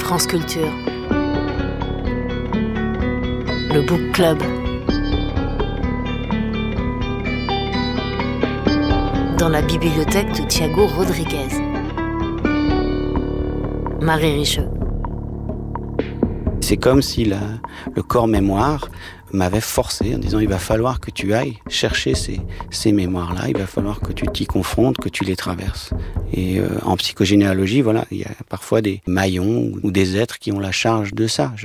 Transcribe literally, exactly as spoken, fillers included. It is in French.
France Culture. Le Book Club. Dans la bibliothèque de Thiago Rodriguez. Marie Richeux. C'est comme si la, le corps mémoire m'avait forcé en disant il va falloir que tu ailles chercher ces, ces mémoires-là, il va falloir que tu t'y confrontes, que tu les traverses. Et euh, en psychogénéalogie, voilà, il y a parfois des maillons ou des êtres qui ont la charge de ça.